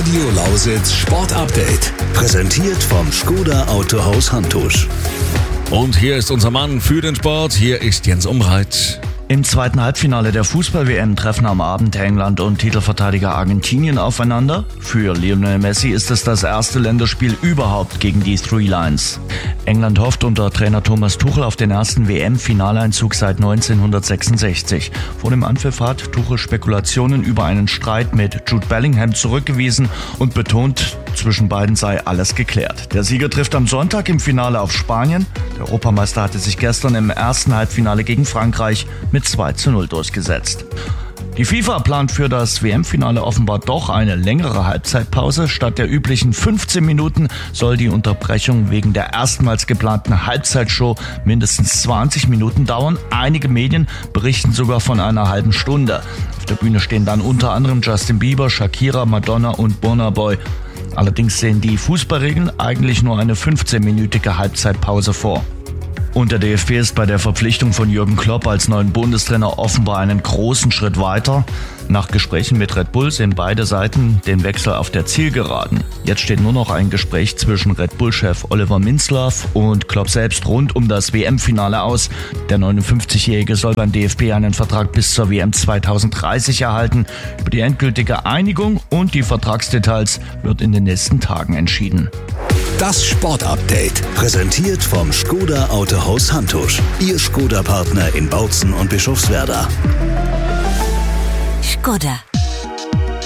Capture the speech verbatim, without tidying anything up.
Radio Lausitz Sport Update. Präsentiert vom Škoda Autohaus Hantusch. Und hier ist unser Mann für den Sport. Hier ist Jens Umreit. Im zweiten Halbfinale der Fußball-W M treffen am Abend England und Titelverteidiger Argentinien aufeinander. Für Lionel Messi ist es das erste Länderspiel überhaupt gegen die Three Lions. England hofft unter Trainer Thomas Tuchel auf den ersten W M-Finaleinzug seit neunzehnhundertsechsundsechzig. Vor dem Anpfiff hat Tuchel Spekulationen über einen Streit mit Jude Bellingham zurückgewiesen und betont, zwischen beiden sei alles geklärt. Der Sieger trifft am Sonntag im Finale auf Spanien. Der Europameister hatte sich gestern im ersten Halbfinale gegen Frankreich mit zwei zu null durchgesetzt. Die FIFA plant für das W M-Finale offenbar doch eine längere Halbzeitpause. Statt der üblichen fünfzehn Minuten soll die Unterbrechung wegen der erstmals geplanten Halbzeitshow mindestens zwanzig Minuten dauern. Einige Medien berichten sogar von einer halben Stunde. Auf der Bühne stehen dann unter anderem Justin Bieber, Shakira, Madonna und Burna Boy. Allerdings sehen die Fußballregeln eigentlich nur eine fünfzehnminütige Halbzeitpause vor. Und der D F B ist bei der Verpflichtung von Jürgen Klopp als neuen Bundestrainer offenbar einen großen Schritt weiter. Nach Gesprächen mit Red Bull sehen beide Seiten den Wechsel auf der Zielgeraden. Jetzt steht nur noch ein Gespräch zwischen Red Bull-Chef Oliver Minzlaff und Klopp selbst rund um das W M-Finale aus. Der neunundfünfzigjährige soll beim D F B einen Vertrag bis zur W M zweitausenddreißig erhalten. Über die endgültige Einigung und die Vertragsdetails wird in den nächsten Tagen entschieden. Das Sport-Update, präsentiert vom Škoda Autohaus Hantusch. Ihr Škoda-Partner in Bautzen und Bischofswerda. Škoda.